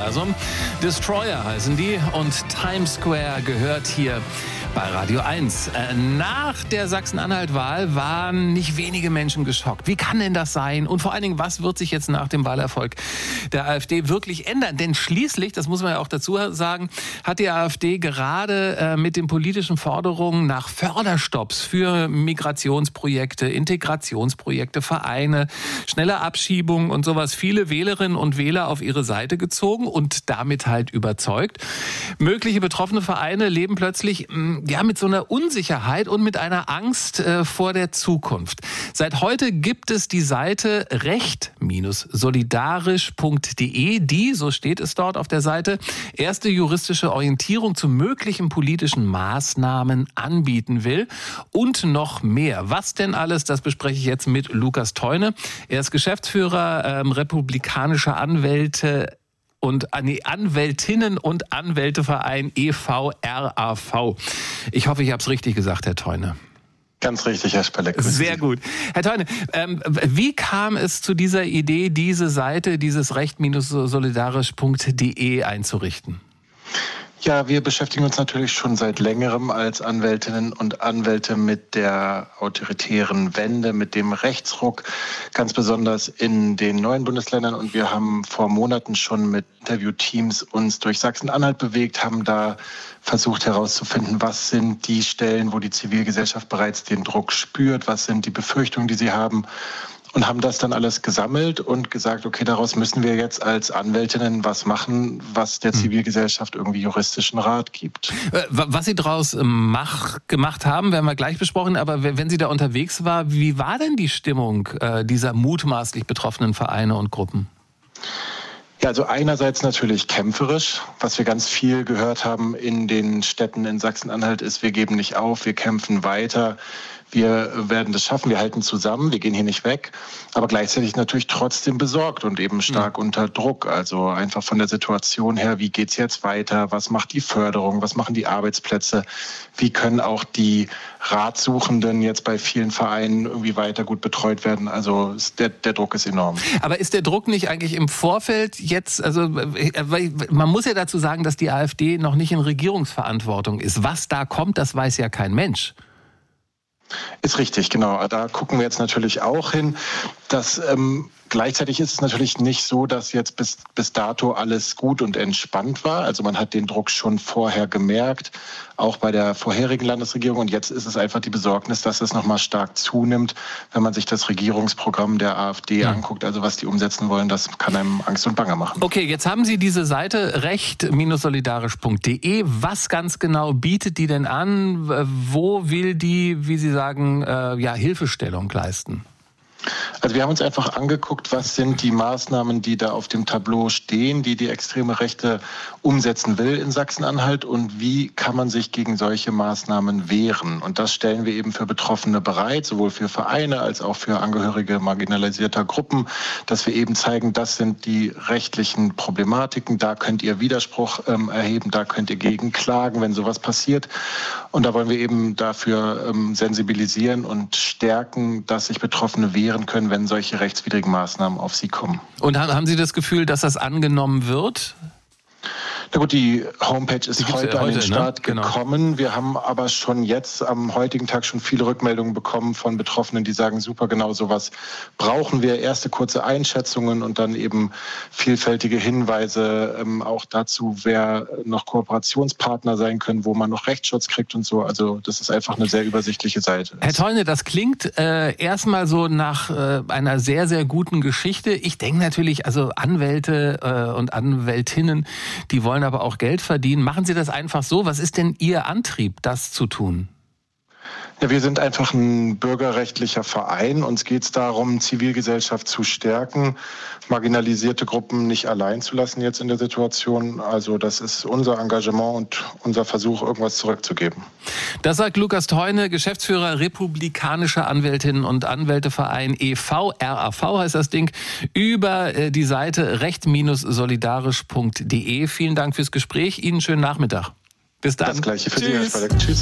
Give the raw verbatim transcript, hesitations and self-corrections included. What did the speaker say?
Universum. Destroyer heißen die und Times Square gehört hier bei Radio eins. Nach der Sachsen-Anhalt-Wahl waren nicht wenige Menschen geschockt. Wie kann denn das sein? Und vor allen Dingen, was wird sich jetzt nach dem Wahlerfolg der AfD wirklich ändern? Denn schließlich, das muss man ja auch dazu sagen, hat die AfD gerade äh, mit den politischen Forderungen nach Förderstopps für Migrationsprojekte, Integrationsprojekte, Vereine, schnelle Abschiebung und sowas viele Wählerinnen und Wähler auf ihre Seite gezogen und damit halt überzeugt. Mögliche betroffene Vereine leben plötzlich ja, mit so einer Unsicherheit und mit einer Angst äh, vor der Zukunft. Seit heute gibt es die Seite recht solidarisch punkt de, die, so steht es dort auf der Seite, erste juristische Orientierung zu möglichen politischen Maßnahmen anbieten will und noch mehr. Was denn alles, das bespreche ich jetzt mit Lukas Theune. Er ist Geschäftsführer ähm, republikanischer Anwälte und nee, Anwältinnen und Anwälteverein E V R A V. Ich hoffe, ich habe es richtig gesagt, Herr Theune. Ganz richtig, Herr Spelleck. Sehr gut. Herr Theune, ähm, wie kam es zu dieser Idee, diese Seite, dieses recht solidarisch punkt de einzurichten? Ja, wir beschäftigen uns natürlich schon seit längerem als Anwältinnen und Anwälte mit der autoritären Wende, mit dem Rechtsruck, ganz besonders in den neuen Bundesländern. Und wir haben vor Monaten schon mit Interviewteams uns durch Sachsen-Anhalt bewegt, haben da versucht herauszufinden, was sind die Stellen, wo die Zivilgesellschaft bereits den Druck spürt, was sind die Befürchtungen, die sie haben. Und haben das dann alles gesammelt und gesagt, okay, daraus müssen wir jetzt als Anwältinnen was machen, was der Zivilgesellschaft irgendwie juristischen Rat gibt. Was Sie daraus mach, gemacht haben, werden wir gleich besprochen. Aber wenn Sie da unterwegs war, wie war denn die Stimmung äh, dieser mutmaßlich betroffenen Vereine und Gruppen? Ja, also einerseits natürlich kämpferisch. Was wir ganz viel gehört haben in den Städten in Sachsen-Anhalt ist, wir geben nicht auf, wir kämpfen weiter. Wir werden das schaffen, wir halten zusammen, wir gehen hier nicht weg, aber gleichzeitig natürlich trotzdem besorgt und eben stark mhm. unter Druck. Also einfach von der Situation her, wie geht's jetzt weiter, was macht die Förderung, was machen die Arbeitsplätze, wie können auch die Ratsuchenden jetzt bei vielen Vereinen irgendwie weiter gut betreut werden. Also der, der Druck ist enorm. Aber ist der Druck nicht eigentlich im Vorfeld jetzt, also man muss ja dazu sagen, dass die AfD noch nicht in Regierungsverantwortung ist. Was da kommt, das weiß ja kein Mensch. Ist richtig, genau. Da gucken wir jetzt natürlich auch hin. Dass, ähm, gleichzeitig ist es natürlich nicht so, dass jetzt bis, bis dato alles gut und entspannt war. Also man hat den Druck schon vorher gemerkt, auch bei der vorherigen Landesregierung. Und jetzt ist es einfach die Besorgnis, dass es nochmal stark zunimmt, wenn man sich das Regierungsprogramm der AfD ja. anguckt. Also was die umsetzen wollen, das kann einem Angst und Bange machen. Okay, jetzt haben Sie diese Seite recht solidarisch punkt de. Was ganz genau bietet die denn an? Wo will die, wie Sie sagen, äh, ja, Hilfestellung leisten? Also wir haben uns einfach angeguckt, was sind die Maßnahmen, die da auf dem Tableau stehen, die die extreme Rechte umsetzen will in Sachsen-Anhalt und wie kann man sich gegen solche Maßnahmen wehren. Und das stellen wir eben für Betroffene bereit, sowohl für Vereine als auch für Angehörige marginalisierter Gruppen, dass wir eben zeigen, das sind die rechtlichen Problematiken, da könnt ihr Widerspruch ähm, erheben, da könnt ihr gegen klagen, wenn sowas passiert. Und da wollen wir eben dafür ähm, sensibilisieren und stärken, dass sich Betroffene wehren können, wenn solche rechtswidrigen Maßnahmen auf sie kommen. Und haben Sie das Gefühl, dass das angenommen wird? Na gut, die Homepage ist heute, heute an den Start ne? gekommen. Genau. Wir haben aber schon jetzt am heutigen Tag schon viele Rückmeldungen bekommen von Betroffenen, die sagen, super, genau sowas brauchen wir. Erste kurze Einschätzungen und dann eben vielfältige Hinweise ähm, auch dazu, wer noch Kooperationspartner sein können, wo man noch Rechtsschutz kriegt und so. Also das ist einfach eine sehr übersichtliche Seite. Herr Theune, das klingt äh, erstmal so nach äh, einer sehr, sehr guten Geschichte. Ich denke natürlich, also Anwälte äh, und Anwältinnen, die wollen aber auch Geld verdienen. Machen Sie das einfach so? Was ist denn Ihr Antrieb, das zu tun? Ja, wir sind einfach ein bürgerrechtlicher Verein. Uns geht es darum, Zivilgesellschaft zu stärken, marginalisierte Gruppen nicht allein zu lassen jetzt in der Situation. Also das ist unser Engagement und unser Versuch, irgendwas zurückzugeben. Das sagt Lukas Theune, Geschäftsführer republikanischer Anwältinnen und Anwälteverein E V R A V heißt das Ding, über die Seite recht solidarisch punkt de. Vielen Dank fürs Gespräch. Ihnen schönen Nachmittag. Bis dann. Das Gleiche für Sie, Herr Spalleck. Tschüss.